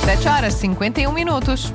7h51.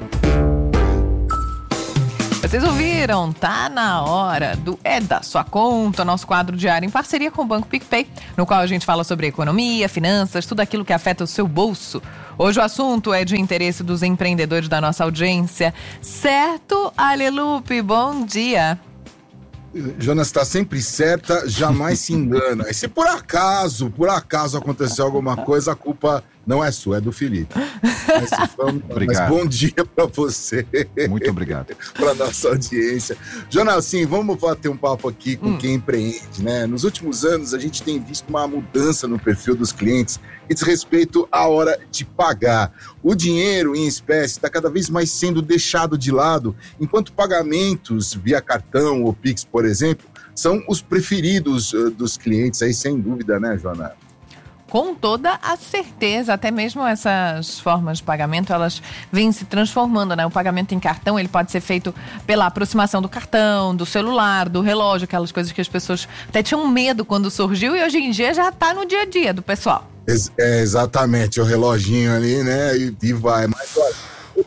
Vocês ouviram? Tá na hora do É da Sua Conta, nosso quadro diário em parceria com o Banco PicPay, no qual a gente fala sobre economia, finanças, tudo aquilo que afeta o seu bolso. Hoje o assunto é de interesse dos empreendedores da nossa audiência. Certo, Alelupe? Bom dia. Jonas está sempre certa, jamais se engana. E se por acaso aconteceu alguma coisa, a culpa não é sua, é do Felipe. Mas bom dia para você. Muito obrigado. Para nossa audiência. Jonas, sim, vamos bater um papo aqui com quem empreende, né? Nos últimos anos, a gente tem visto uma mudança no perfil dos clientes que diz respeito à hora de pagar. O dinheiro em espécie está cada vez mais sendo deixado de lado, enquanto pagamentos via cartão ou Pix, por exemplo, são os preferidos dos clientes, aí sem dúvida, né, Joana? Com toda a certeza, até mesmo essas formas de pagamento, elas vêm se transformando, né? O pagamento em cartão, ele pode ser feito pela aproximação do cartão, do celular, do relógio, aquelas coisas que as pessoas até tinham medo quando surgiu e hoje em dia já está no dia a dia do pessoal. Exatamente, o reloginho ali, né? E vai. Mas olha,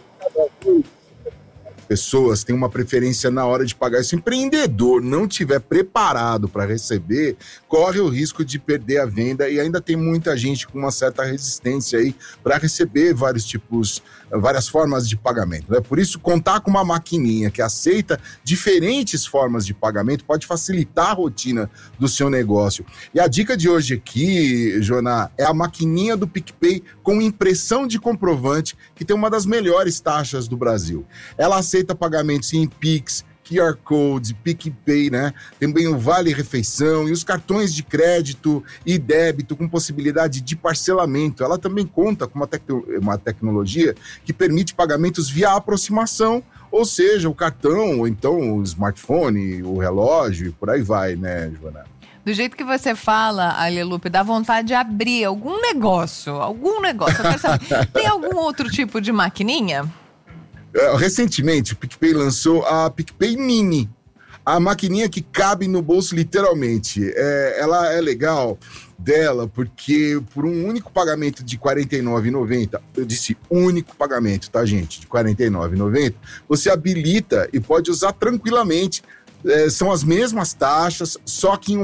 pessoas têm uma preferência na hora de pagar. Se o empreendedor não estiver preparado para receber, corre o risco de perder a venda, e ainda tem muita gente com uma certa resistência aí para receber várias formas de pagamento, né? Por isso, contar com uma maquininha que aceita diferentes formas de pagamento pode facilitar a rotina do seu negócio. E a dica de hoje aqui, Joná, é a maquininha do PicPay com impressão de comprovante, que tem uma das melhores taxas do Brasil. Ela aceita pagamentos em Pix, QR Code, PicPay, né? Também o Vale Refeição e os cartões de crédito e débito com possibilidade de parcelamento. Ela também conta com uma tecnologia que permite pagamentos via aproximação, ou seja, o cartão, ou então o smartphone, o relógio, e por aí vai, né, Joana? Do jeito que você fala, Alelupe, dá vontade de abrir algum negócio. Eu quero saber, tem algum outro tipo de maquininha? Recentemente, o PicPay lançou a PicPay Mini, a maquininha que cabe no bolso literalmente. Ela é legal dela porque por um único pagamento de R$ 49,90, eu disse único pagamento, tá, gente? De R$ 49,90, você habilita e pode usar tranquilamente. São as mesmas taxas, só que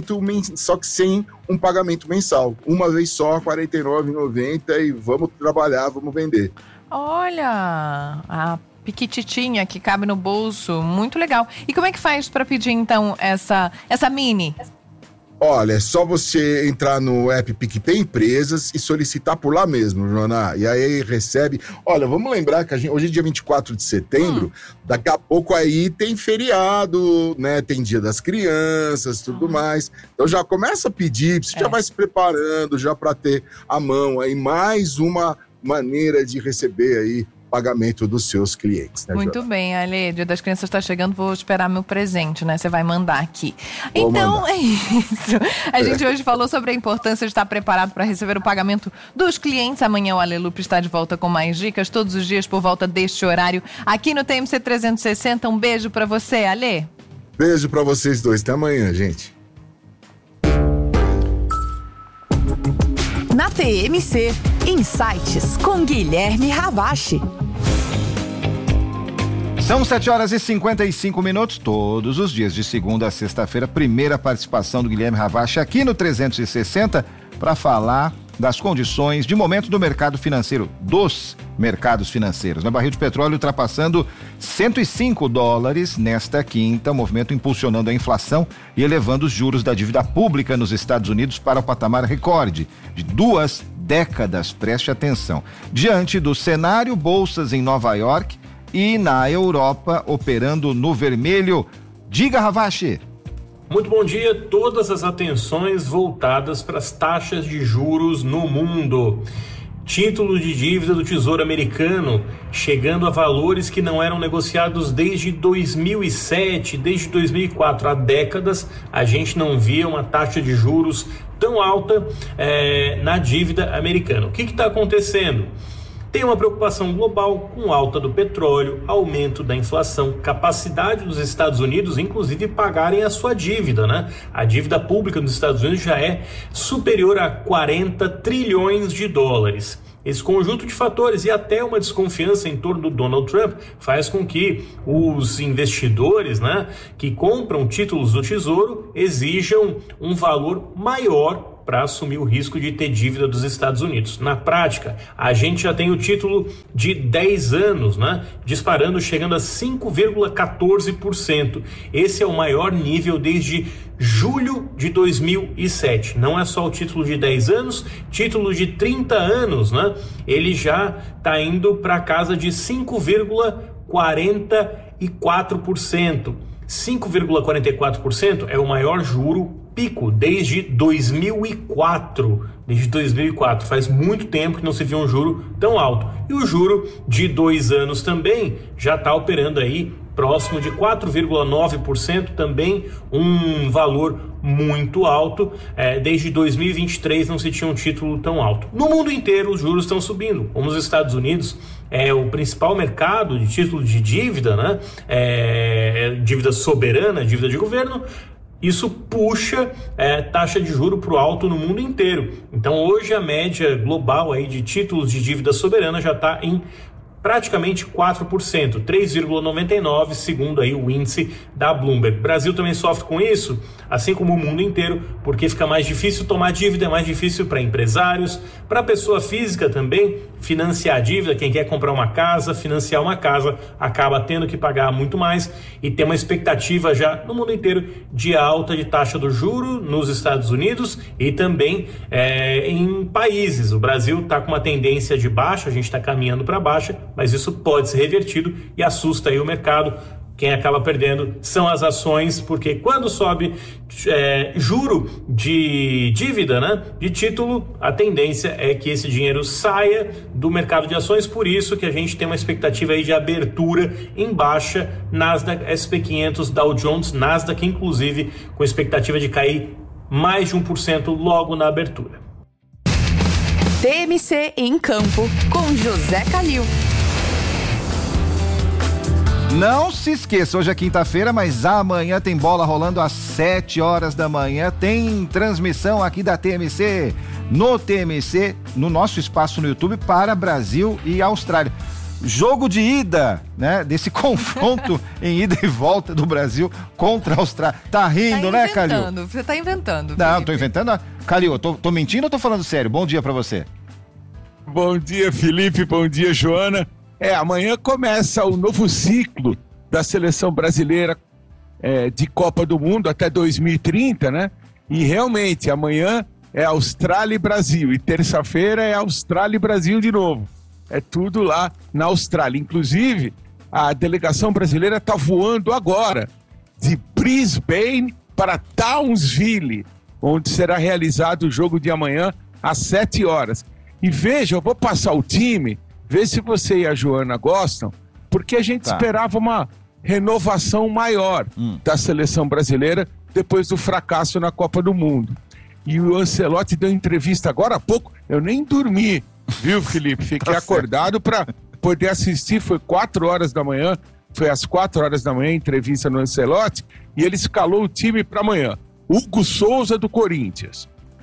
sem um pagamento mensal. Uma vez só, R$ 49,90, e vamos trabalhar, vamos vender. Olha, a piquititinha que cabe no bolso, muito legal. E como é que faz para pedir, então, essa mini? Olha, é só você entrar no app PicPay Empresas e solicitar por lá mesmo, Joana. E aí recebe... Olha, vamos lembrar que hoje é dia 24 de setembro, daqui a pouco aí tem feriado, né? Tem Dia das Crianças, tudo mais. Então já começa a pedir, você já vai se preparando já para ter à mão aí mais uma maneira de receber aí pagamento dos seus clientes, né, muito Joana? bem, Ale, Dia das Crianças está chegando, vou esperar meu presente, né? Você vai mandar aqui. Vou então, mandar. É isso. A gente hoje falou sobre a importância de estar preparado para receber o pagamento dos clientes. Amanhã o Alelupe está de volta com mais dicas, todos os dias por volta deste horário, aqui no TMC 360. Um beijo para você, Ale. Beijo para vocês dois. Até amanhã, gente. Na TMC, Insights com Guilherme Ravache. São 7h55, todos os dias, de segunda a sexta-feira, primeira participação do Guilherme Ravache aqui no 360 para falar das condições de momento do mercado financeiro, dos mercados financeiros. Na barril de petróleo ultrapassando $105 nesta quinta, o movimento impulsionando a inflação e elevando os juros da dívida pública nos Estados Unidos para o patamar recorde de 2 décadas. Preste atenção. Diante do cenário, bolsas em Nova York e na Europa operando no vermelho. Diga, Ravache. Muito bom dia. Todas as atenções voltadas para as taxas de juros no mundo. Título de dívida do Tesouro Americano chegando a valores que não eram negociados desde 2007, desde 2004. Há décadas a gente não via uma taxa de juros tão alta na dívida americana. O que está acontecendo? Tem uma preocupação global com alta do petróleo, aumento da inflação, capacidade dos Estados Unidos, inclusive, pagarem a sua dívida, né? A dívida pública dos Estados Unidos já é superior a 40 trilhões de dólares. Esse conjunto de fatores e até uma desconfiança em torno do Donald Trump faz com que os investidores, né, que compram títulos do Tesouro exijam um valor maior para assumir o risco de ter dívida dos Estados Unidos. Na prática, a gente já tem o título de 10 anos, né, disparando, chegando a 5,14%. Esse é o maior nível desde julho de 2007. Não é só o título de 10 anos, título de 30 anos, né? Ele já está indo para casa de 5,44%. 5,44% é o maior juro pico desde 2004. Desde 2004, faz muito tempo que não se viu um juro tão alto. E o juro de 2 anos também já está operando aí próximo de 4,9%, também um valor muito alto. Desde 2023 não se tinha um título tão alto. No mundo inteiro os juros estão subindo. Como os Estados Unidos é o principal mercado de títulos de dívida, né? Dívida soberana, dívida de governo. Isso puxa taxa de juro para o alto no mundo inteiro. Então hoje a média global aí de títulos de dívida soberana já está em praticamente 4%, 3,99%, segundo aí o índice da Bloomberg. O Brasil também sofre com isso, assim como o mundo inteiro, porque fica mais difícil tomar dívida, é mais difícil para empresários, para pessoa física também, financiar a dívida. Quem quer comprar uma casa, financiar uma casa, acaba tendo que pagar muito mais e tem uma expectativa já no mundo inteiro de alta de taxa do juro nos Estados Unidos e também em países. O Brasil está com uma tendência de baixa, a gente está caminhando para baixa, mas isso pode ser revertido e assusta aí o mercado. Quem acaba perdendo são as ações, porque quando sobe juro de dívida, né, de título, a tendência é que esse dinheiro saia do mercado de ações. Por isso que a gente tem uma expectativa aí de abertura em baixa, Nasdaq, SP500, Dow Jones, Nasdaq inclusive com expectativa de cair mais de 1% logo na abertura. TMC em Campo, com José Calil. Não se esqueça, hoje é quinta-feira, mas amanhã tem bola rolando às 7 horas da manhã. Tem transmissão aqui da TMC, no TMC, no nosso espaço no YouTube, para Brasil e Austrália. Jogo de ida, né, desse confronto em ida e volta do Brasil contra a Austrália. Tá rindo, né, Calil? Você tá inventando, Felipe. Não, tô inventando. Calil, eu tô mentindo ou tô falando sério? Bom dia pra você. Bom dia, Felipe. Bom dia, Joana. Amanhã começa o novo ciclo da seleção brasileira de Copa do Mundo até 2030, né? E realmente, amanhã é Austrália e Brasil. E terça-feira é Austrália e Brasil de novo. É tudo lá na Austrália. Inclusive, a delegação brasileira está voando agora de Brisbane para Townsville, onde será realizado o jogo de amanhã às 7 horas. E veja, eu vou passar o time, ver se você e a Joana gostam, porque a gente esperava uma renovação maior da seleção brasileira depois do fracasso na Copa do Mundo. E o Ancelotti deu entrevista agora há pouco, eu nem dormi, viu, Felipe? Fiquei acordado para poder assistir, foi 4 horas da manhã, foi às 4 horas da manhã a entrevista no Ancelotti, e ele escalou o time para amanhã. Hugo Souza do Corinthians,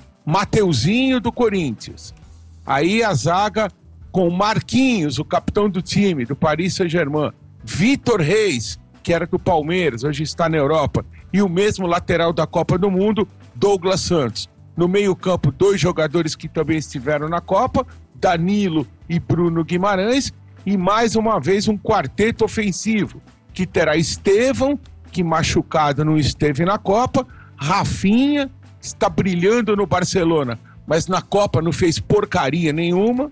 Mateuzinho do Corinthians, aí a zaga com Marquinhos, o capitão do time, do Paris Saint-Germain, Vitor Reis, que era do Palmeiras, hoje está na Europa, e o mesmo lateral da Copa do Mundo, Douglas Santos. No meio-campo, 2 jogadores que também estiveram na Copa, Danilo e Bruno Guimarães, e mais uma vez um quarteto ofensivo, que terá Estevão, que machucado não esteve na Copa, Rafinha, está brilhando no Barcelona, mas na Copa não fez porcaria nenhuma,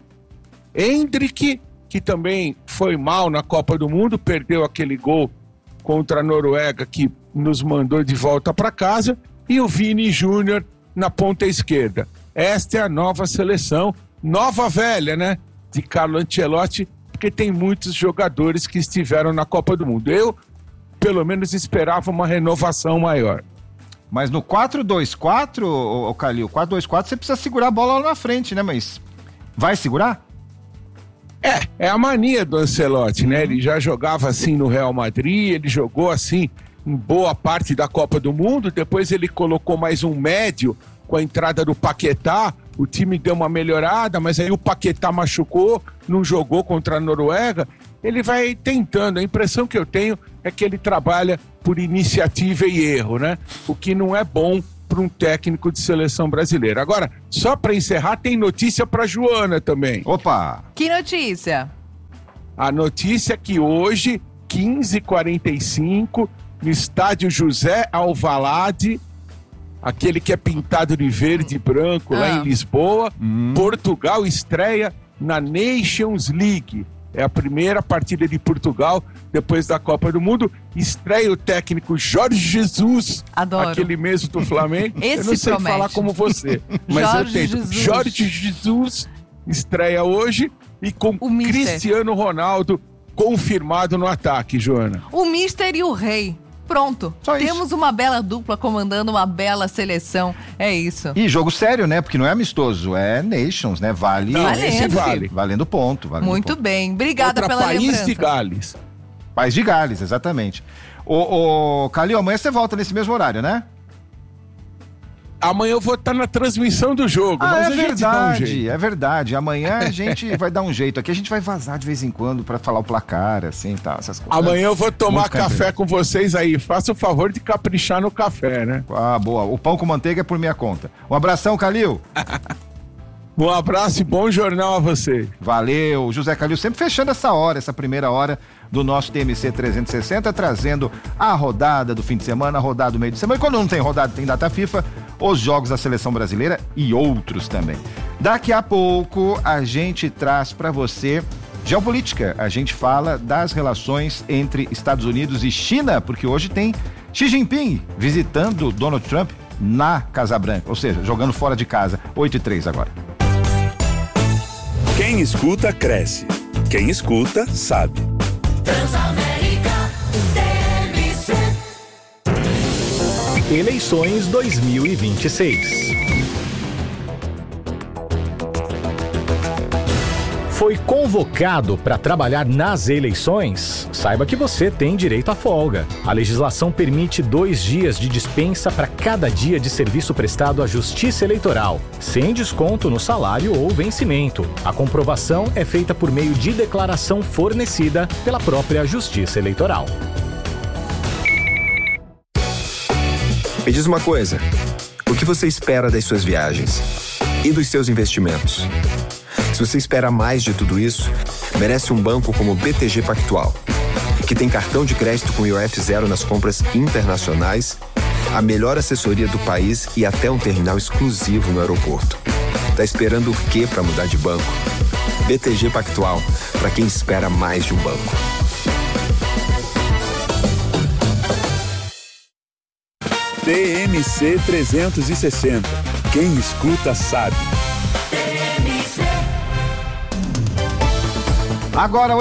Endrick, que também foi mal na Copa do Mundo, perdeu aquele gol contra a Noruega que nos mandou de volta para casa, e o Vini Júnior na ponta esquerda. Esta é a nova seleção, nova velha, né, de Carlo Ancelotti, porque tem muitos jogadores que estiveram na Copa do Mundo. Eu, pelo menos, esperava uma renovação maior. Mas no 4-2-4, ô Calil, 4-2-4 você precisa segurar a bola lá na frente, né, mas vai segurar? É a mania do Ancelotti, né? Ele já jogava assim no Real Madrid, ele jogou assim em boa parte da Copa do Mundo, depois ele colocou mais um médio com a entrada do Paquetá o time deu uma melhorada, mas aí o Paquetá machucou, não jogou contra a Noruega. Ele vai tentando. A impressão que eu tenho é que ele trabalha por iniciativa e erro, né? O que não é bom para um técnico de seleção brasileira. Agora, só para encerrar, tem notícia para Joana também. Opa! Que notícia? A notícia é que hoje, 15h45, no estádio José Alvalade, aquele que é pintado de verde e branco lá em Lisboa, Portugal estreia na Nations League. É a primeira partida de Portugal depois da Copa do Mundo. Estreia o técnico Jorge Jesus. Adoro. Aquele mesmo do Flamengo. Esse eu não sei promete. falar como você, mas Jorge eu tento. Jesus. Jorge Jesus estreia hoje e com O Mister. Cristiano Ronaldo confirmado no ataque, Joana. O Mister e o Rei. Pronto. Só isso. Temos uma bela dupla comandando uma bela seleção. É isso. E jogo sério, né? Porque não é amistoso, é Nations, né? Vale. Não, Valendo. esse vale. Valendo ponto. Muito bem. Obrigada Contra pela País lembrança. de Gales. País de Gales, exatamente. Ô, Calil, amanhã você volta nesse mesmo horário, né? Amanhã eu vou estar na transmissão do jogo, mas é a gente dá um jeito. verdade, é verdade. Amanhã a gente vai dar um jeito aqui. A gente vai vazar de vez em quando pra falar o placar, assim, tal, essas coisas. Amanhã eu vou tomar Muito café campeão. com vocês aí. Faça o favor de caprichar no café, né? Ah, boa. O pão com manteiga é por minha conta. Um abração, Calil. Um abraço e bom jornal a vocês. Valeu. José Calil sempre fechando essa hora, essa primeira hora do nosso TMC 360, trazendo a rodada do fim de semana, a rodada do meio de semana. E quando não tem rodada, tem data FIFA, os jogos da seleção brasileira e outros também. Daqui a pouco a gente traz para você geopolítica. A gente fala das relações entre Estados Unidos e China, porque hoje tem Xi Jinping visitando Donald Trump na Casa Branca, ou seja, jogando fora de casa. 8h03 agora. Quem escuta, cresce. Quem escuta, sabe. Transamérica TMC. Eleições 2026. Foi convocado para trabalhar nas eleições? Saiba que você tem direito à folga. A legislação permite 2 dias de dispensa para cada dia de serviço prestado à Justiça Eleitoral, sem desconto no salário ou vencimento. A comprovação é feita por meio de declaração fornecida pela própria Justiça Eleitoral. Me diz uma coisa, o que você espera das suas viagens e dos seus investimentos? Se você espera mais de tudo isso, merece um banco como o BTG Pactual, que tem cartão de crédito com IOF zero nas compras internacionais, a melhor assessoria do país e até um terminal exclusivo no aeroporto. Tá esperando o quê para mudar de banco? BTG Pactual, para quem espera mais de um banco. TMC 360. Quem escuta, sabe. Agora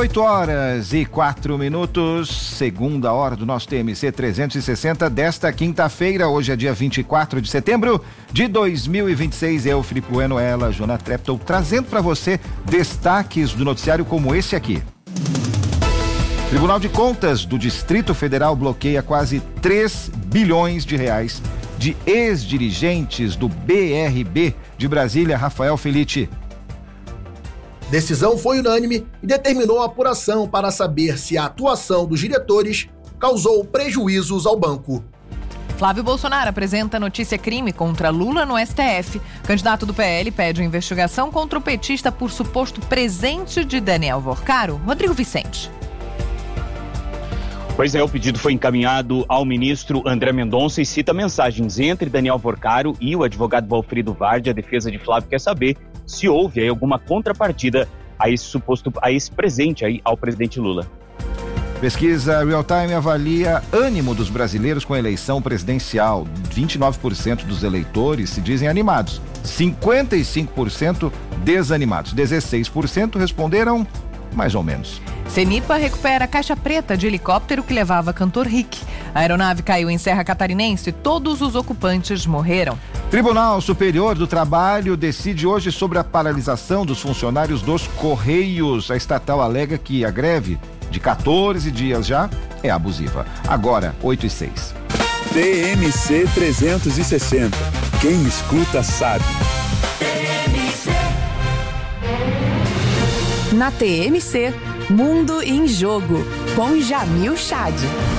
8h04, segunda hora do nosso TMC 360 desta quinta-feira. Hoje é dia 24 de setembro de 2026. Eu, Felipe Bueno, ela, Joana Treptow, trazendo para você destaques do noticiário como esse aqui. Tribunal de Contas do Distrito Federal bloqueia quase 3 bilhões de reais de ex-dirigentes do BRB de Brasília. Rafael Felitti. Decisão foi unânime e determinou a apuração para saber se a atuação dos diretores causou prejuízos ao banco. Flávio Bolsonaro apresenta notícia crime contra Lula no STF. Candidato do PL pede uma investigação contra o petista por suposto presente de Daniel Vorcaro. Rodrigo Vicente. Pois é, o pedido foi encaminhado ao ministro André Mendonça e cita mensagens entre Daniel Vorcaro e o advogado Valfrido Vardi. A defesa de Flávio quer saber se houve aí alguma contrapartida a esse presente aí ao presidente Lula. Pesquisa Real Time avalia ânimo dos brasileiros com a eleição presidencial. 29% dos eleitores se dizem animados, 55% desanimados, 16% responderam mais ou menos. Cenipa recupera a caixa preta de helicóptero que levava cantor Rick. A aeronave caiu em Serra Catarinense e todos os ocupantes morreram. Tribunal Superior do Trabalho decide hoje sobre a paralisação dos funcionários dos Correios. A estatal alega que a greve de 14 dias já é abusiva. Agora, 8h06. TMC 360. Quem escuta, sabe. Na TMC, Mundo em Jogo, com Jamil Chad.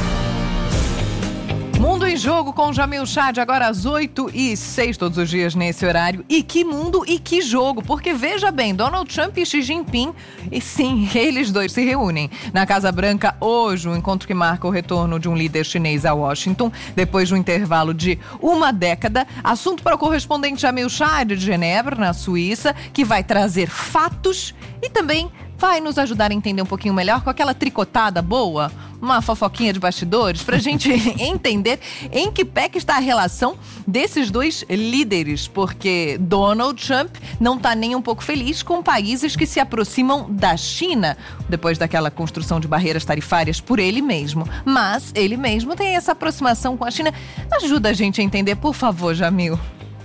Mundo em Jogo com Jamil Chad, agora às 8h06, todos os dias nesse horário. E que mundo e que jogo, porque veja bem, Donald Trump e Xi Jinping, e sim, eles dois se reúnem na Casa Branca hoje, um encontro que marca o retorno de um líder chinês a Washington, depois de um intervalo de uma década. Assunto para o correspondente Jamil Chad de Genebra, na Suíça, que vai trazer fatos e também vai nos ajudar a entender um pouquinho melhor com aquela tricotada boa, uma fofoquinha de bastidores, pra gente entender em que pé que está a relação desses dois líderes, porque Donald Trump não tá nem um pouco feliz com países que se aproximam da China, depois daquela construção de barreiras tarifárias por ele mesmo. Mas ele mesmo tem essa aproximação com a China. Ajuda a gente a entender, por favor, Jamil.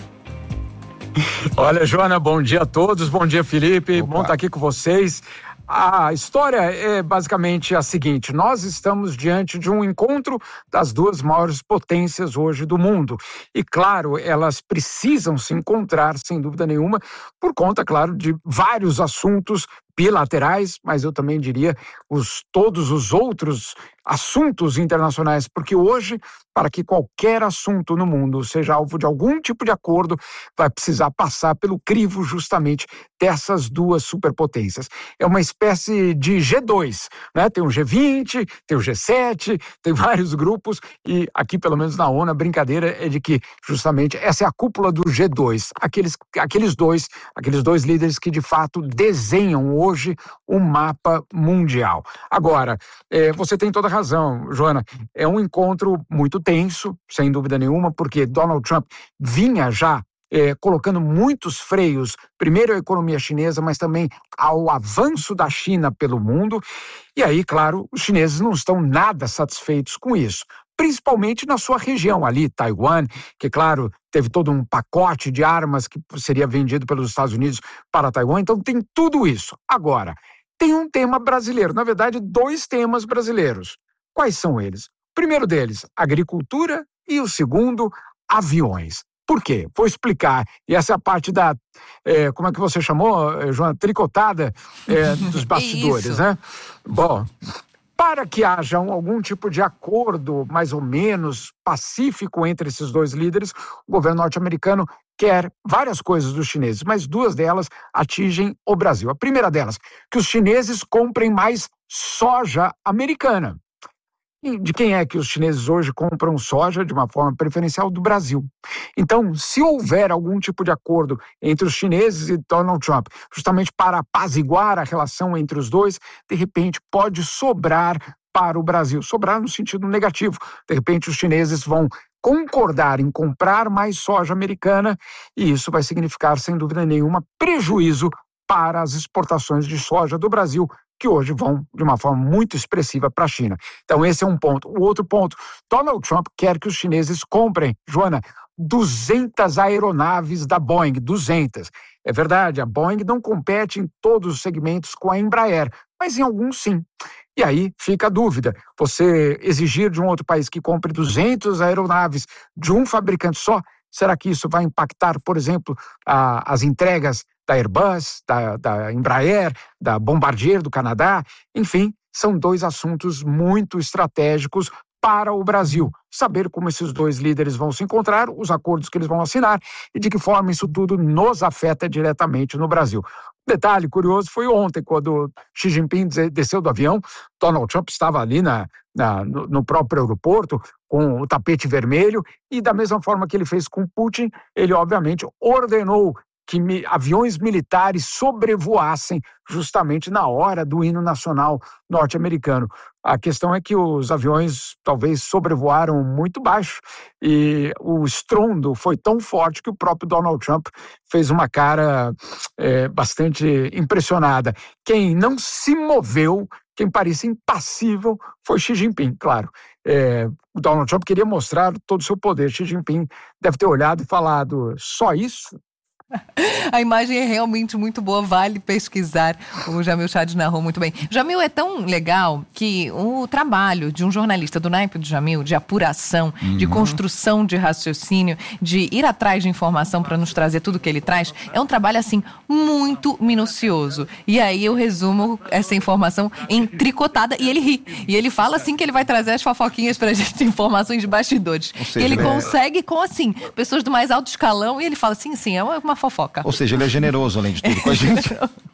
Olha, Joana, bom dia a todos, bom dia, Felipe, bom estar aqui com vocês. A história é basicamente a seguinte: nós estamos diante de um encontro das duas maiores potências hoje do mundo. E, claro, elas precisam se encontrar, sem dúvida nenhuma, por conta, claro, de vários assuntos bilaterais, mas eu também diria todos os outros assuntos internacionais, porque hoje, para que qualquer assunto no mundo seja alvo de algum tipo de acordo, vai precisar passar pelo crivo justamente dessas duas superpotências. É uma espécie de G2, né? Tem o G20, tem o G7, tem vários grupos, e aqui, pelo menos na ONU, a brincadeira é de que justamente essa é a cúpula do G2, aqueles dois líderes que de fato desenham hoje um mapa mundial. Agora, você tem toda a razão, Joana, é um encontro muito tenso, sem dúvida nenhuma, porque Donald Trump vinha já colocando muitos freios, primeiro à economia chinesa, mas também ao avanço da China pelo mundo. E aí, claro, os chineses não estão nada satisfeitos com isso, principalmente na sua região ali, Taiwan, que, claro, teve todo um pacote de armas que seria vendido pelos Estados Unidos para Taiwan. Então tem tudo isso. Agora, tem um tema brasileiro, na verdade, dois temas brasileiros. Quais são eles? O primeiro deles, agricultura, e o segundo, aviões. Por quê? Vou explicar. E essa é a parte da, como é que você chamou, Joana? Tricotada dos bastidores, né? Bom, para que haja algum tipo de acordo mais ou menos pacífico entre esses dois líderes, o governo norte-americano quer várias coisas dos chineses, mas duas delas atingem o Brasil. A primeira delas, que os chineses comprem mais soja americana. E de quem é que os chineses hoje compram soja de uma forma preferencial? Do Brasil. Então, se houver algum tipo de acordo entre os chineses e Donald Trump, justamente para apaziguar a relação entre os dois, de repente pode sobrar para o Brasil. Sobrar no sentido negativo. De repente os chineses vão concordar em comprar mais soja americana e isso vai significar, sem dúvida nenhuma, prejuízo para as exportações de soja do Brasil, que hoje vão de uma forma muito expressiva para a China. Então esse é um ponto. O outro ponto, Donald Trump quer que os chineses comprem, Joana, 200 aeronaves da Boeing, 200. É verdade, a Boeing não compete em todos os segmentos com a Embraer, mas em alguns sim. E aí fica a dúvida, você exigir de um outro país que compre 200 aeronaves de um fabricante só, será que isso vai impactar, por exemplo, as entregas da Airbus, da Embraer, da Bombardier do Canadá? Enfim, são dois assuntos muito estratégicos para o Brasil. Saber como esses dois líderes vão se encontrar, os acordos que eles vão assinar e de que forma isso tudo nos afeta diretamente no Brasil. Detalhe curioso foi ontem, quando Xi Jinping desceu do avião, Donald Trump estava ali no próprio aeroporto com o tapete vermelho e da mesma forma que ele fez com Putin, ele obviamente ordenou que aviões militares sobrevoassem justamente na hora do hino nacional norte-americano. A questão é que os aviões talvez sobrevoaram muito baixo e o estrondo foi tão forte que o próprio Donald Trump fez uma cara bastante impressionada. Quem não se moveu, quem parecia impassível, foi Xi Jinping, claro. O Donald Trump queria mostrar todo o seu poder. Xi Jinping deve ter olhado e falado, só isso? A imagem é realmente muito boa, vale pesquisar. O Jamil Chad narrou muito bem. Jamil, é tão legal que o trabalho de um jornalista do naipe do Jamil, de apuração, de construção de raciocínio, de ir atrás de informação para nos trazer tudo que ele traz, é um trabalho, assim, muito minucioso. E aí eu resumo essa informação em tricotada e ele ri. E ele fala, assim, que ele vai trazer as fofoquinhas pra gente, informações de bastidores. Seja, e ele consegue com, assim, pessoas do mais alto escalão e ele fala, sim, é uma fofoca. Ou seja, ele é generoso, além de tudo, com a gente.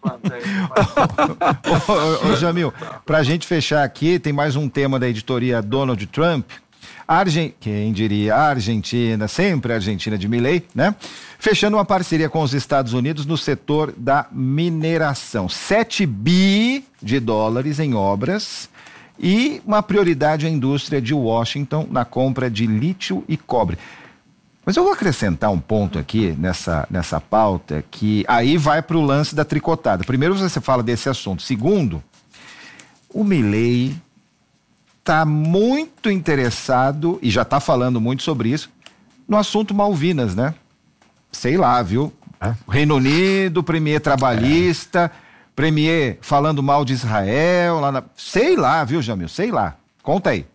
Ô, Jamil, pra gente fechar aqui, tem mais um tema da editoria Donald Trump. Quem diria, a Argentina, sempre a Argentina de Milei, né? Fechando uma parceria com os Estados Unidos no setor da mineração. 7 bi de dólares em obras e uma prioridade à indústria de Washington na compra de lítio e cobre. Mas eu vou acrescentar um ponto aqui nessa pauta que aí vai para o lance da tricotada. Primeiro você fala desse assunto. Segundo, o Milei está muito interessado, e já está falando muito sobre isso, no assunto Malvinas, né? Sei lá, viu? Reino Unido, premier trabalhista, premier falando mal de Israel, sei lá, viu, Jamil? Sei lá. Conta aí.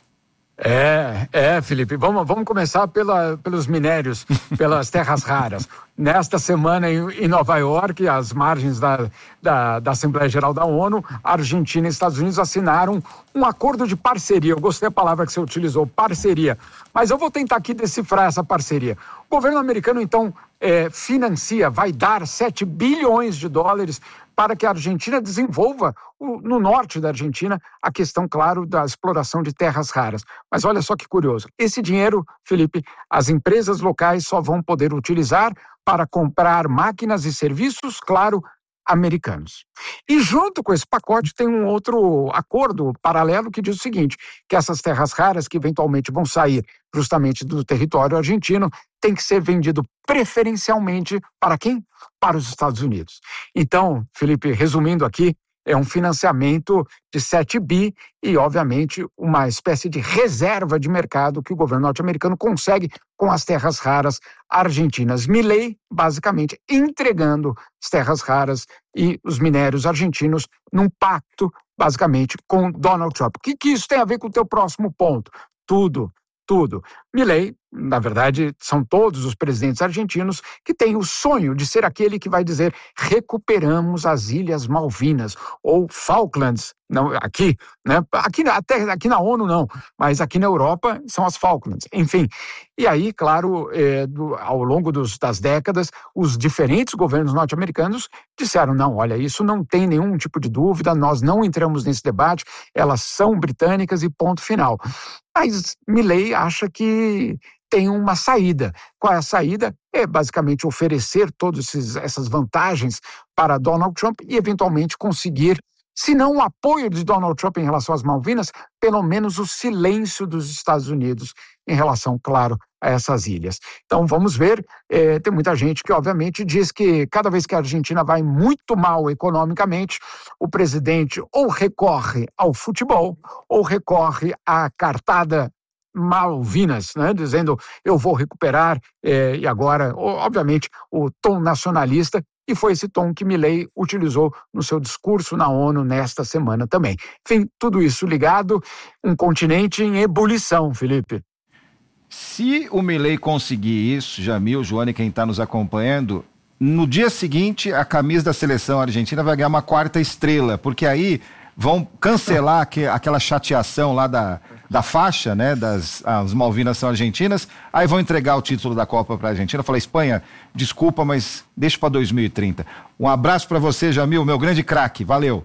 Felipe, vamos começar pelos minérios, pelas terras raras. Nesta semana em Nova York, às margens da Assembleia Geral da ONU, a Argentina e Estados Unidos assinaram um acordo de parceria. Eu gostei da palavra que você utilizou, parceria. Mas eu vou tentar aqui decifrar essa parceria. O governo americano, então, vai dar 7 bilhões de dólares para que a Argentina desenvolva, no norte da Argentina, a questão, claro, da exploração de terras raras. Mas olha só que curioso, esse dinheiro, Felipe, as empresas locais só vão poder utilizar para comprar máquinas e serviços, claro, americanos. E junto com esse pacote tem um outro acordo paralelo que diz o seguinte, que essas terras raras que eventualmente vão sair justamente do território argentino tem que ser vendido preferencialmente para quem? Para os Estados Unidos. Então, Felipe, resumindo aqui, é um financiamento de 7 bi e, obviamente, uma espécie de reserva de mercado que o governo norte-americano consegue com as terras raras argentinas. Milei, basicamente, entregando as terras raras e os minérios argentinos num pacto, basicamente, com Donald Trump. O que isso tem a ver com o teu próximo ponto? Tudo. Milei, na verdade, são todos os presidentes argentinos que têm o sonho de ser aquele que vai dizer recuperamos as Ilhas Malvinas ou Falklands, não, aqui, né? Até aqui na ONU não, mas aqui na Europa são as Falklands, enfim. E aí, claro, ao longo das décadas, os diferentes governos norte-americanos disseram, não, olha, isso não tem nenhum tipo de dúvida, nós não entramos nesse debate, elas são britânicas e ponto final. Mas Milei acha que tem uma saída. Qual é a saída? É basicamente oferecer todas essas vantagens para Donald Trump e eventualmente conseguir, se não o apoio de Donald Trump em relação às Malvinas, pelo menos o silêncio dos Estados Unidos em relação, claro, a essas ilhas. Então vamos ver, tem muita gente que obviamente diz que cada vez que a Argentina vai muito mal economicamente, o presidente ou recorre ao futebol ou recorre à cartada Malvinas, né, dizendo eu vou recuperar, e agora, obviamente, o tom nacionalista, e foi esse tom que Milei utilizou no seu discurso na ONU nesta semana também. Enfim, tudo isso ligado, um continente em ebulição, Felipe. Se o Milei conseguir isso, Jamil, Joana e quem está nos acompanhando, no dia seguinte a camisa da seleção argentina vai ganhar uma 4ª estrela, porque aí vão cancelar aquela chateação lá da faixa, né, as Malvinas são argentinas, aí vão entregar o título da Copa para a Argentina. Falar, Espanha, desculpa, mas deixa para 2030. Um abraço para você, Jamil, meu grande craque, valeu.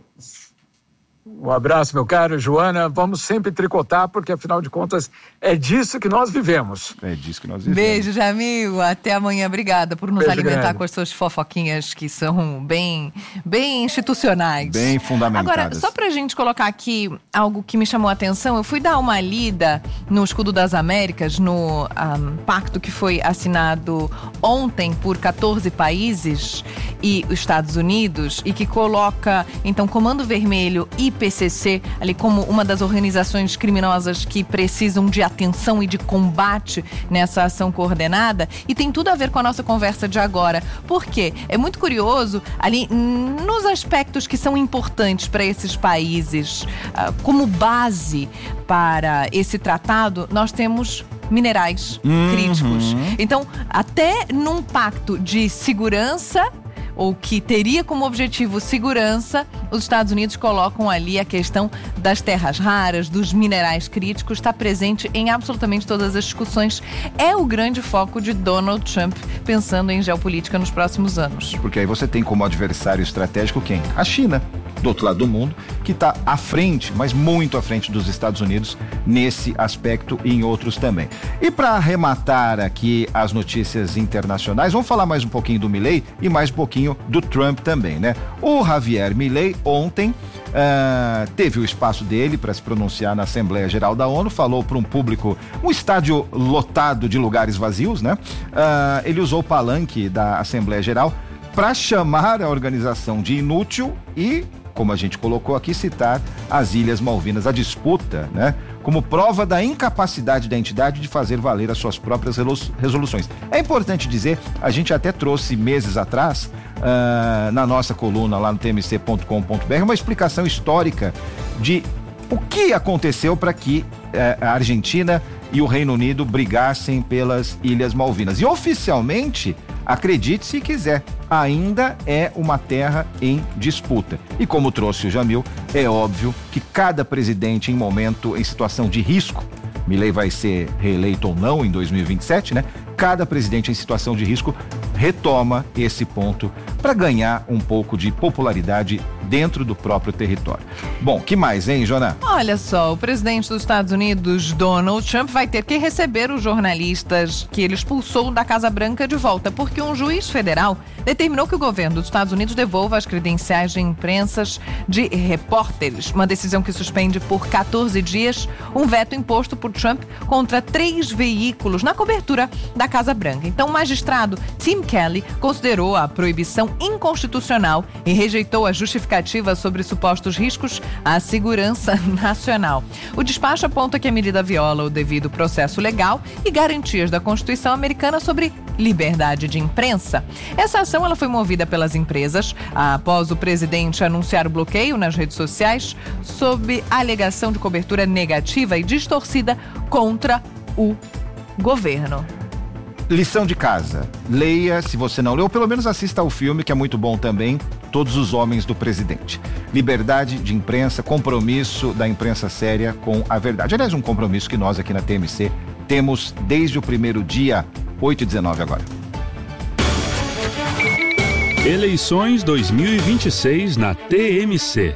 Um abraço, meu caro, Joana. Vamos sempre tricotar, porque afinal de contas é disso que nós vivemos. Beijo, Jamil. Até amanhã. Obrigada por nos alimentar grande com as suas fofoquinhas que são bem institucionais. Bem fundamentadas. Agora, só pra gente colocar aqui algo que me chamou a atenção, eu fui dar uma lida no Escudo das Américas, no pacto que foi assinado ontem por 14 países e os Estados Unidos, e que coloca, então, Comando Vermelho e IPCC ali como uma das organizações criminosas que precisam de atenção e de combate nessa ação coordenada, e tem tudo a ver com a nossa conversa de agora. Por quê? É muito curioso ali nos aspectos que são importantes para esses países, como base para esse tratado, nós temos minerais críticos. Então, até num pacto de segurança, ou que teria como objetivo segurança, os Estados Unidos colocam ali a questão das terras raras, dos minerais críticos, está presente em absolutamente todas as discussões. É o grande foco de Donald Trump pensando em geopolítica nos próximos anos. Porque aí você tem como adversário estratégico quem? A China, do outro lado do mundo, que está à frente, mas muito à frente dos Estados Unidos nesse aspecto e em outros também. E para arrematar aqui as notícias internacionais, vamos falar mais um pouquinho do Milei e mais um pouquinho do Trump também, né? O Javier Milei ontem teve o espaço dele para se pronunciar na Assembleia Geral da ONU, falou para um público, um estádio lotado de lugares vazios, né? Ele usou o palanque da Assembleia Geral para chamar a organização de inútil e, como a gente colocou aqui, citar as Ilhas Malvinas, a disputa, né? Como prova da incapacidade da entidade de fazer valer as suas próprias resoluções. É importante dizer, a gente até trouxe meses atrás, na nossa coluna lá no tmc.com.br, uma explicação histórica de o que aconteceu para que a Argentina e o Reino Unido brigassem pelas Ilhas Malvinas. E oficialmente, acredite se quiser, ainda é uma terra em disputa. E como trouxe o Jamil, é óbvio que cada presidente em situação de risco, Milei vai ser reeleito ou não em 2027, né? Cada presidente em situação de risco retoma esse ponto para ganhar um pouco de popularidade dentro do próprio território. Bom, que mais, hein, Joana? Olha só, o presidente dos Estados Unidos, Donald Trump, vai ter que receber os jornalistas que ele expulsou da Casa Branca de volta, porque um juiz federal determinou que o governo dos Estados Unidos devolva as credenciais de imprensa de repórteres. Uma decisão que suspende por 14 dias um veto imposto por Trump contra 3 veículos na cobertura da Casa Branca. Então, o magistrado Tim Kelly considerou a proibição inconstitucional e rejeitou a justificativa sobre supostos riscos à segurança nacional. O despacho aponta que a medida viola o devido processo legal e garantias da Constituição americana sobre liberdade de imprensa. Essa ação ela foi movida pelas empresas após o presidente anunciar o bloqueio nas redes sociais sob a alegação de cobertura negativa e distorcida contra o governo. Lição de casa, leia se você não leu, ou pelo menos assista ao filme, que é muito bom também, Todos os Homens do Presidente. Liberdade de imprensa, compromisso da imprensa séria com a verdade. Aliás, um compromisso que nós aqui na TMC temos desde o primeiro dia, 8h19 agora. Eleições 2026 na TMC.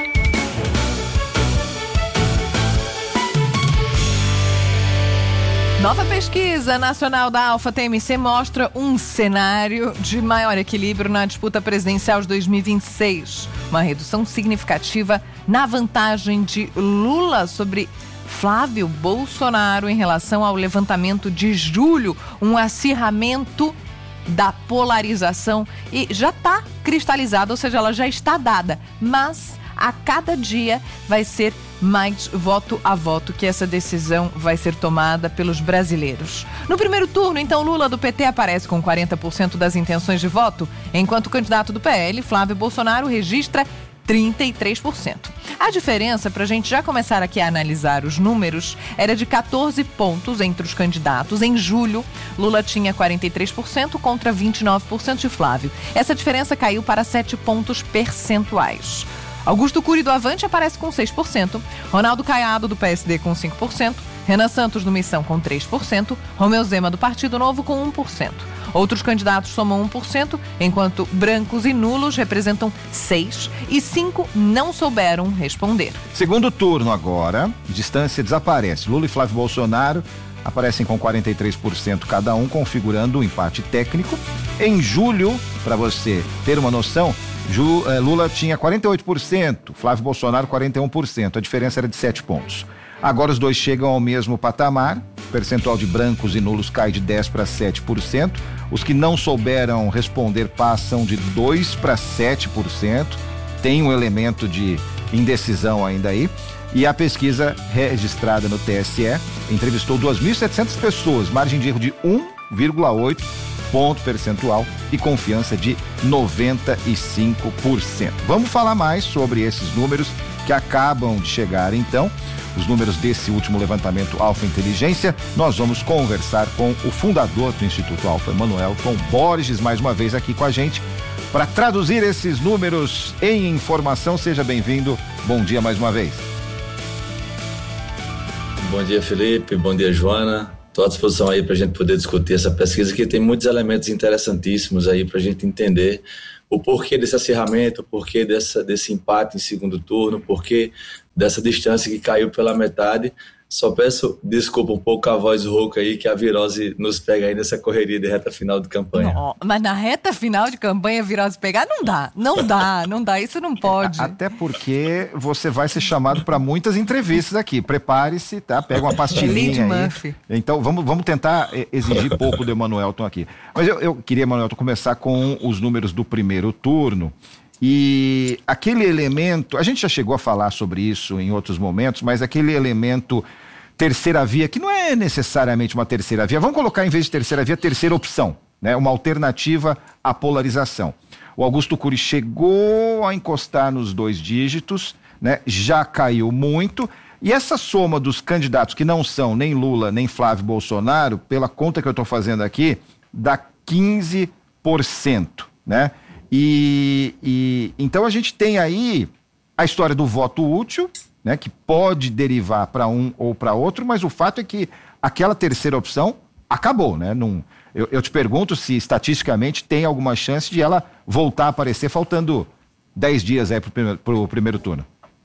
Nova pesquisa nacional da Alfa TMC mostra um cenário de maior equilíbrio na disputa presidencial de 2026. Uma redução significativa na vantagem de Lula sobre Flávio Bolsonaro em relação ao levantamento de julho. Um acirramento da polarização e já está cristalizada, ou seja, ela já está dada, mas a cada dia vai ser mais voto a voto que essa decisão vai ser tomada pelos brasileiros. No primeiro turno, então, Lula do PT aparece com 40% das intenções de voto, enquanto o candidato do PL, Flávio Bolsonaro, registra 33%. A diferença, para a gente já começar aqui a analisar os números, era de 14 pontos entre os candidatos. Em julho, Lula tinha 43% contra 29% de Flávio. Essa diferença caiu para 7 pontos percentuais. Augusto Cury do Avante aparece com 6%, Ronaldo Caiado do PSD com 5%, Renan Santos do Missão com 3%, Romeu Zema do Partido Novo com 1%. Outros candidatos somam 1%, enquanto brancos e nulos representam 6% e 5% não souberam responder. Segundo turno agora, distância desaparece. Lula e Flávio Bolsonaro aparecem com 43% cada um, configurando um empate técnico. Em julho, para você ter uma noção, Lula tinha 48%, Flávio Bolsonaro 41%, a diferença era de 7 pontos. Agora os dois chegam ao mesmo patamar, o percentual de brancos e nulos cai de 10% para 7%, os que não souberam responder passam de 2% para 7%, tem um elemento de indecisão ainda aí. E a pesquisa registrada no TSE entrevistou 2.700 pessoas, margem de erro de 1,8 ponto percentual e confiança de 95%. Vamos falar mais sobre esses números que acabam de chegar, então, os números desse último levantamento Alfa Inteligência. Nós vamos conversar com o fundador do Instituto Alfa, Emanuelton Borges, mais uma vez aqui com a gente, para traduzir esses números em informação. Seja bem-vindo, bom dia mais uma vez. Bom dia, Felipe, bom dia, Joana. Estou à disposição aí para a gente poder discutir essa pesquisa, que tem muitos elementos interessantíssimos aí para a gente entender o porquê desse acirramento, o porquê desse empate em segundo turno, o porquê dessa distância que caiu pela metade. Só peço desculpa um pouco a voz rouca aí, que a virose nos pega aí nessa correria de reta final de campanha. Não, mas na reta final de campanha a virose pegar não dá, isso não pode. Até porque você vai ser chamado para muitas entrevistas aqui. Prepare-se, tá? Pega uma pastilhinha aí. Murphy. Então vamos tentar exigir pouco do Emanuelton aqui. Mas eu queria, Emanuelton, começar com os números do primeiro turno. E aquele elemento, a gente já chegou a falar sobre isso em outros momentos, mas aquele elemento terceira via, que não é necessariamente uma terceira via, vamos colocar em vez de terceira via, terceira opção, né? Uma alternativa à polarização. O Augusto Cury chegou a encostar nos 2 dígitos, né? Já caiu muito, e essa soma dos candidatos que não são nem Lula nem Flávio Bolsonaro, pela conta que eu estou fazendo aqui, dá 15%, né? E então a gente tem aí a história do voto útil, né, que pode derivar para um ou para outro, mas o fato é que aquela terceira opção acabou, né? Eu te pergunto se estatisticamente tem alguma chance de ela voltar a aparecer faltando 10 dias aí para o primeiro turno.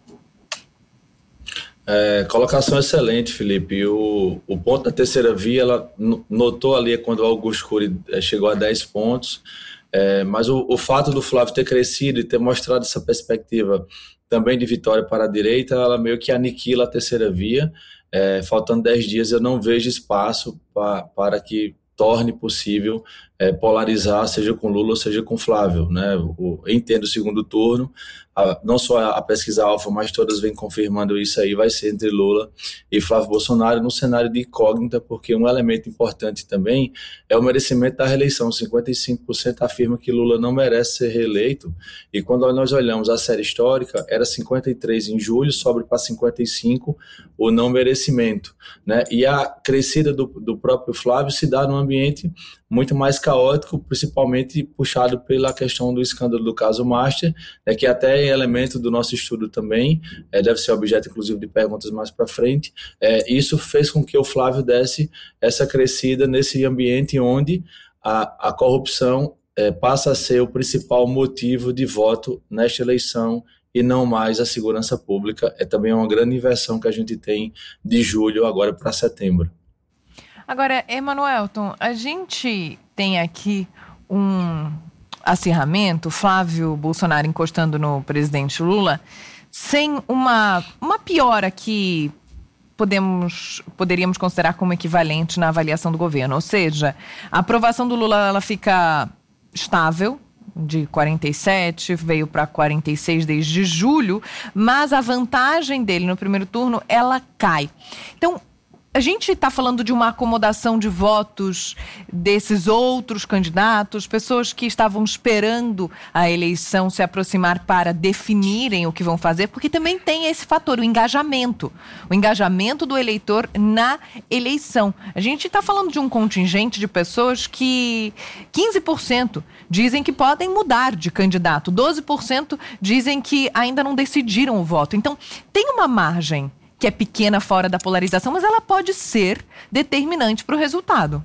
Colocação excelente, Felipe. O ponto da terceira via, ela notou ali quando o Augusto Cury chegou a 10 pontos. Mas o fato do Flávio ter crescido e ter mostrado essa perspectiva também de vitória para a direita, ela meio que aniquila a terceira via. Faltando 10 dias, eu não vejo espaço para que torne possível polarizar, seja com Lula ou seja com Flávio, né? Eu entendo o segundo turno, não só a pesquisa Alfa, mas todas vêm confirmando isso aí, vai ser entre Lula e Flávio Bolsonaro, num cenário de incógnita, porque um elemento importante também é o merecimento da reeleição. 55% afirma que Lula não merece ser reeleito, e quando nós olhamos a série histórica, era 53 em julho, sobe para 55 o não merecimento, né? E a crescida do próprio Flávio se dá num ambiente muito mais caótico, principalmente puxado pela questão do escândalo do caso Master, que até é elemento do nosso estudo também, deve ser objeto inclusive de perguntas mais para frente. Isso fez com que o Flávio desse essa crescida nesse ambiente onde a corrupção passa a ser o principal motivo de voto nesta eleição e não mais a segurança pública. É também uma grande inversão que a gente tem de julho agora para setembro. Agora, Emanuelton, a gente tem aqui um acirramento, Flávio Bolsonaro encostando no presidente Lula, sem uma piora que poderíamos considerar como equivalente na avaliação do governo. Ou seja, a aprovação do Lula ela fica estável, de 47, veio para 46 desde julho, mas a vantagem dele no primeiro turno, ela cai. Então, a gente está falando de uma acomodação de votos desses outros candidatos, pessoas que estavam esperando a eleição se aproximar para definirem o que vão fazer, porque também tem esse fator, o engajamento do eleitor na eleição. A gente está falando de um contingente de pessoas que 15% dizem que podem mudar de candidato, 12% dizem que ainda não decidiram o voto. Então, tem uma margem que é pequena fora da polarização, mas ela pode ser determinante para o resultado.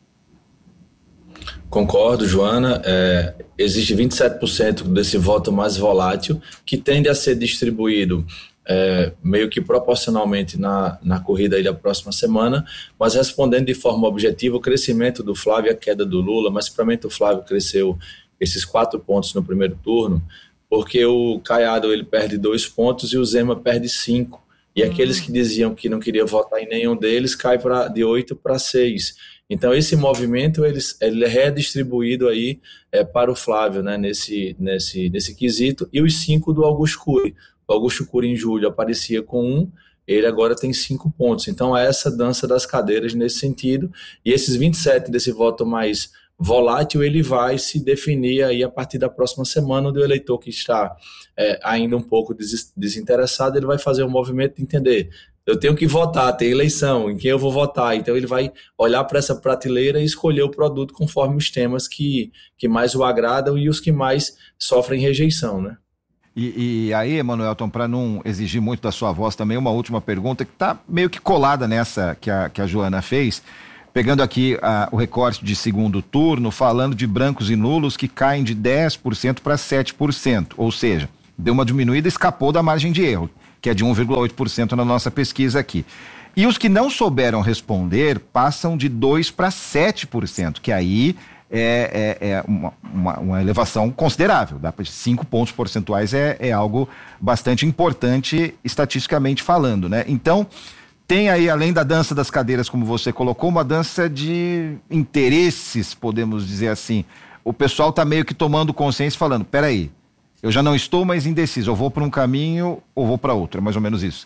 Concordo, Joana. Existe 27% desse voto mais volátil que tende a ser distribuído meio que proporcionalmente na corrida aí da próxima semana, mas respondendo de forma objetiva, o crescimento do Flávio e a queda do Lula, mas principalmente o Flávio cresceu esses 4 pontos no primeiro turno, porque o Caiado ele perde 2 pontos e o Zema perde 5. E aqueles que diziam que não queriam votar em nenhum deles cai de 8 para 6. Então esse movimento ele é redistribuído aí para o Flávio, né, nesse quesito, e os 5 do Augusto Cury. o Augusto Cury em julho aparecia com 1, ele agora tem 5 pontos. Então, é essa dança das cadeiras nesse sentido. E esses 27 desse voto mais volátil, ele vai se definir aí a partir da próxima semana, onde o eleitor que está ainda um pouco desinteressado, ele vai fazer um movimento de entender, eu tenho que votar, tem eleição, em quem eu vou votar? Então ele vai olhar para essa prateleira e escolher o produto conforme os temas que mais o agradam e os que mais sofrem rejeição, né? E aí, Emanuelton, para não exigir muito da sua voz também, uma última pergunta que está meio que colada nessa que a Joana fez, pegando aqui o recorte de segundo turno, falando de brancos e nulos que caem de 10% para 7%, ou seja, deu uma diminuída, escapou da margem de erro, que é de 1,8% na nossa pesquisa aqui. E os que não souberam responder passam de 2% para 7%, que aí é uma elevação considerável, dá para 5 pontos percentuais, é algo bastante importante estatisticamente falando, né? Então, tem aí, além da dança das cadeiras, como você colocou, uma dança de interesses, podemos dizer assim. O pessoal está meio que tomando consciência, falando, peraí, eu já não estou mais indeciso, eu vou para um caminho ou vou para outro, é mais ou menos isso.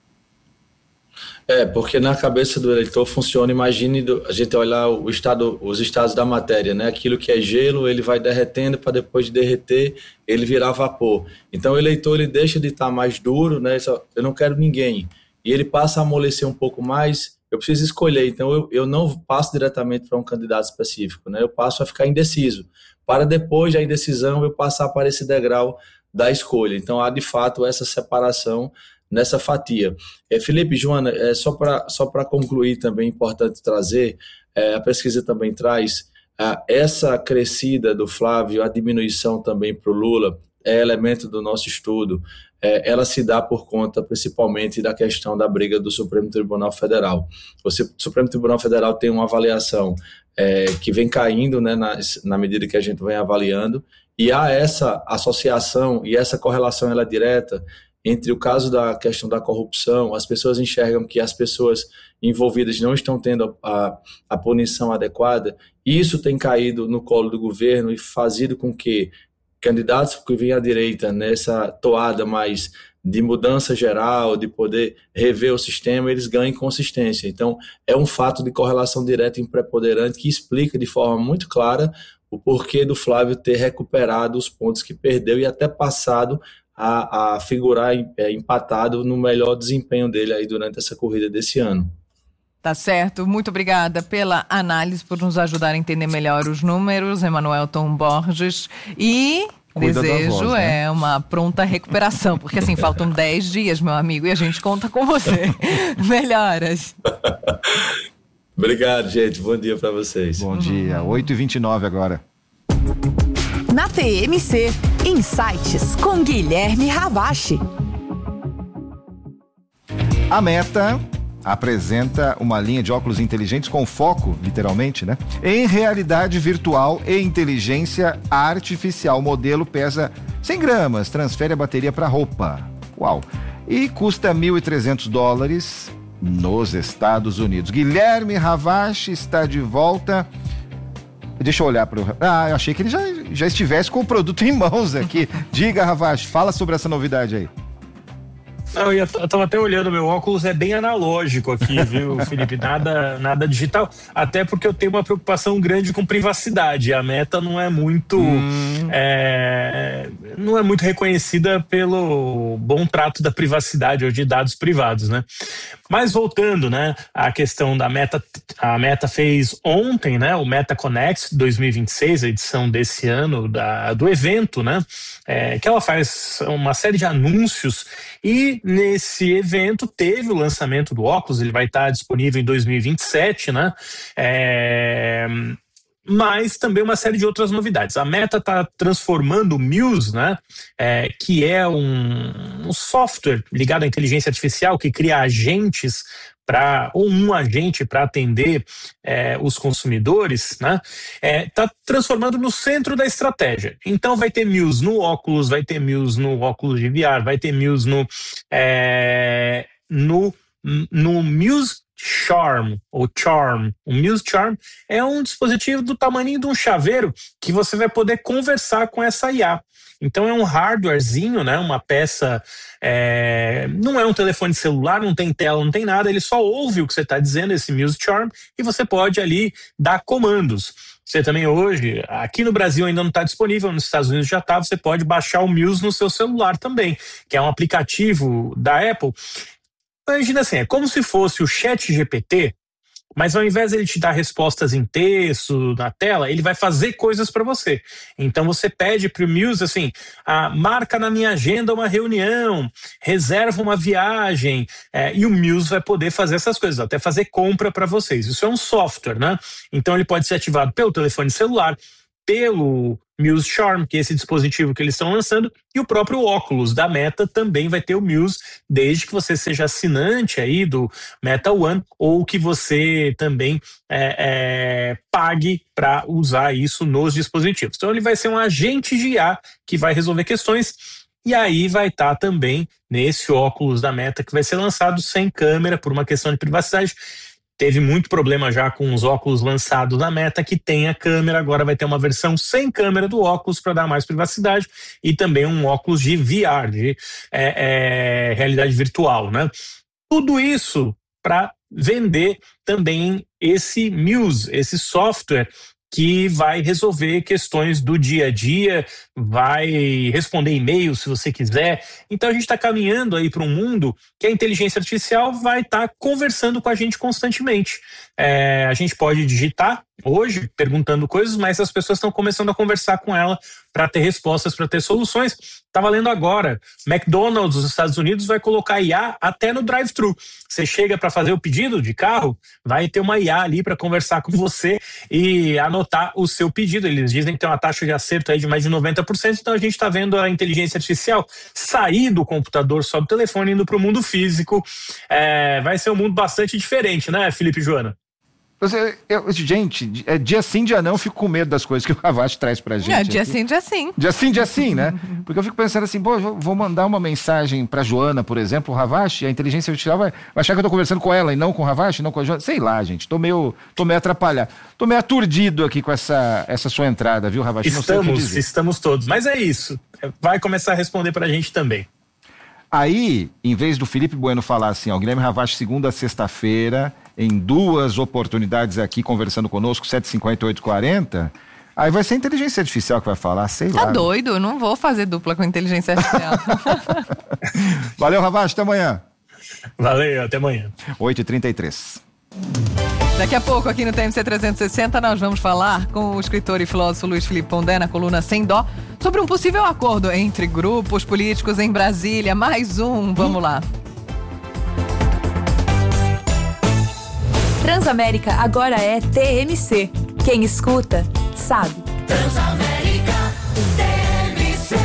Porque na cabeça do eleitor funciona, imagine a gente olhar os estados da matéria, né? Aquilo que é gelo, ele vai derretendo para depois de derreter, ele virar vapor. Então o eleitor, ele deixa de estar mais duro, né? Eu não quero ninguém. E ele passa a amolecer um pouco mais, eu preciso escolher. Então eu não passo diretamente para um candidato específico, né? Eu passo a ficar indeciso, para depois da indecisão eu passar para esse degrau da escolha. Então há de fato essa separação nessa fatia. Felipe, Joana, só para concluir também é importante trazer, a pesquisa também traz essa crescida do Flávio, a diminuição também para o Lula, é elemento do nosso estudo, ela se dá por conta principalmente da questão da briga do Supremo Tribunal Federal. O Supremo Tribunal Federal tem uma avaliação que vem caindo, né, na medida que a gente vem avaliando, e há essa associação e essa correlação ela é direta entre o caso da questão da corrupção. As pessoas enxergam que as pessoas envolvidas não estão tendo a punição adequada, e isso tem caído no colo do governo e fazido com que candidatos que vêm à direita nessa toada mais de mudança geral, de poder rever o sistema, eles ganhem consistência. Então, é um fato de correlação direta e preponderante que explica de forma muito clara o porquê do Flávio ter recuperado os pontos que perdeu e até passado a figurar empatado no melhor desempenho dele aí durante essa corrida desse ano. Tá certo, muito obrigada pela análise, por nos ajudar a entender melhor os números, Emanuelton Borges, e Cuida desejo voz, né? Uma pronta recuperação, porque assim, faltam 10 dias, meu amigo, e a gente conta com você. Melhoras. Obrigado, gente, bom dia para vocês. Bom dia, 8h29 agora. Na TMC, Insights com Guilherme Ravache. A Meta apresenta uma linha de óculos inteligentes com foco, literalmente, né, em realidade virtual e inteligência artificial. O modelo pesa 100 gramas, transfere a bateria para roupa. Uau! E custa $1.300 nos Estados Unidos. Guilherme Ravache está de volta. Deixa eu olhar para o... eu achei que ele já estivesse com o produto em mãos aqui. Diga, Ravache, fala sobre essa novidade aí. Não, eu tava até olhando, meu óculos é bem analógico aqui, viu, Felipe? Nada digital, até porque eu tenho uma preocupação grande com privacidade. A Meta não é muito não é muito reconhecida pelo bom trato da privacidade ou de dados privados, né? Mas voltando, né, à questão da Meta, a Meta fez ontem, né, o Meta Connect 2026, a edição desse ano do evento, né, que ela faz uma série de anúncios, e nesse evento teve o lançamento do óculos. Ele vai estar disponível em 2027, né? Mas também uma série de outras novidades. A Meta está transformando o Muse, né, que é um software ligado à inteligência artificial que cria agentes um agente para atender os consumidores, né? Tá transformando no centro da estratégia. Então vai ter Muse no óculos, vai ter Muse no óculos de VR, vai ter Muse no Muse Charm, ou Charm. O Muse Charm é um dispositivo do tamanho de um chaveiro que você vai poder conversar com essa IA. Então é um hardwarezinho, né, uma peça, não é um telefone celular, não tem tela, não tem nada, ele só ouve o que você está dizendo, esse Muse Charm, e você pode ali dar comandos. Você também hoje, aqui no Brasil ainda não está disponível, nos Estados Unidos já está, você pode baixar o Muse no seu celular também, que é um aplicativo da Apple. Imagina assim, é como se fosse o ChatGPT, mas ao invés de ele te dar respostas em texto, na tela, ele vai fazer coisas para você. Então você pede para o Muse assim, marca na minha agenda uma reunião, reserva uma viagem, e o Muse vai poder fazer essas coisas, até fazer compra para vocês. Isso é um software, né? Então ele pode ser ativado pelo telefone celular, pelo Muse Charm, que é esse dispositivo que eles estão lançando, e o próprio óculos da Meta também vai ter o Muse, desde que você seja assinante aí do Meta One, ou que você também pague para usar isso nos dispositivos. Então ele vai ser um agente de IA que vai resolver questões, e aí vai estar também nesse óculos da Meta que vai ser lançado sem câmera por uma questão de privacidade. Teve muito problema já com os óculos lançados na Meta que tem a câmera, agora vai ter uma versão sem câmera do óculos para dar mais privacidade, e também um óculos de VR, de realidade virtual, né? Tudo isso para vender também esse Muse, esse software que vai resolver questões do dia a dia, vai responder e-mails se você quiser. Então a gente está caminhando aí para um mundo que a inteligência artificial vai estar conversando com a gente constantemente. A gente pode digitar hoje, perguntando coisas, mas as pessoas estão começando a conversar com ela para ter respostas, para ter soluções. Estava lendo agora, McDonald's dos Estados Unidos vai colocar IA até no drive-thru. Você chega para fazer o pedido de carro, vai ter uma IA ali para conversar com você e anotar o seu pedido. Eles dizem que tem uma taxa de acerto aí de mais de 90%, então a gente está vendo a inteligência artificial sair do computador só do telefone, indo para o mundo físico. Vai ser um mundo bastante diferente, né, Felipe e Joana? Gente, dia sim, dia não, eu fico com medo das coisas que o Ravache traz pra gente. Dia sim, dia sim. Dia sim, dia sim, né? Porque eu fico pensando assim, vou mandar uma mensagem pra Joana, por exemplo, o Ravache, a inteligência artificial vai achar que eu tô conversando com ela e não com o Ravache, não com a Joana. Sei lá, gente, tô meio atrapalhado. Tô meio aturdido aqui com essa sua entrada, viu, Ravache? Estamos todos, mas é isso. Vai começar a responder pra gente também. Aí, em vez do Felipe Bueno falar assim, Guilherme Ravache, segunda a sexta-feira, em 2 oportunidades aqui conversando conosco, 7h50, 8h40, aí vai ser a inteligência artificial que vai falar, sei lá. Tá doido, eu não vou fazer dupla com inteligência artificial. Valeu, Ravache, até amanhã. Valeu, até amanhã. 8h33. Daqui a pouco, aqui no TMC 360, nós vamos falar com o escritor e filósofo Luiz Felipe Pondé, na coluna Sem Dó, sobre um possível acordo entre grupos políticos em Brasília. Mais um, vamos lá. Transamérica agora é TMC. Quem escuta, sabe. Transamérica TMC.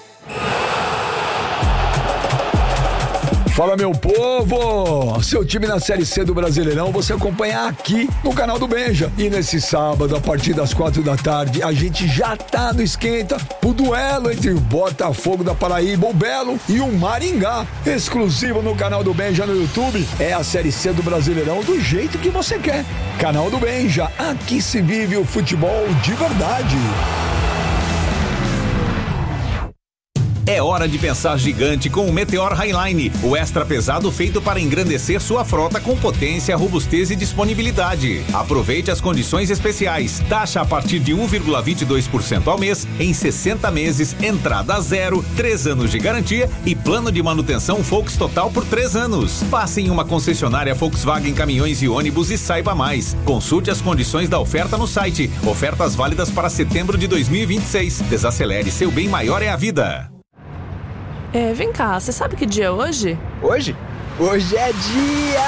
Fala, meu povo! Seu time na Série C do Brasileirão você acompanha aqui no canal do Benja. E nesse sábado, a partir das 4h, a gente já tá no esquenta o duelo entre o Botafogo da Paraíba, o Belo, e o Maringá. Exclusivo no canal do Benja no YouTube. É a Série C do Brasileirão do jeito que você quer. Canal do Benja, aqui se vive o futebol de verdade. É hora de pensar gigante com o Meteor Highline, o extra pesado feito para engrandecer sua frota com potência, robustez e disponibilidade. Aproveite as condições especiais. Taxa a partir de 1,22% ao mês, em 60 meses, entrada zero, 3 anos de garantia e plano de manutenção Volks Total por 3 anos. Passe em uma concessionária Volkswagen Caminhões e Ônibus e saiba mais. Consulte as condições da oferta no site. Ofertas válidas para setembro de 2026. Desacelere, seu bem maior é a vida. Vem cá, você sabe que dia é hoje? Hoje? Hoje é dia